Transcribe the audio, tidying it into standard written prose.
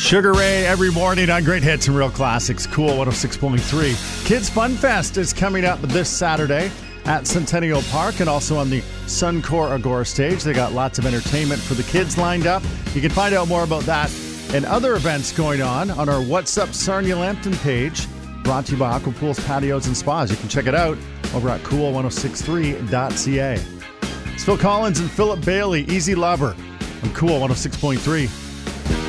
Sugar Ray every morning on Great Hits and Real Classics. Cool 106.3. Kids Fun Fest is coming up this Saturday at Centennial Park and also on the Suncor Agora stage. They got lots of entertainment for the kids lined up. You can find out more about that and other events going on our What's Up Sarnia Lambton page, brought to you by Aqua Pools, Patios, and Spas. You can check it out over at cool1063.ca. It's Phil Collins and Philip Bailey, Easy Lover on Cool 106.3.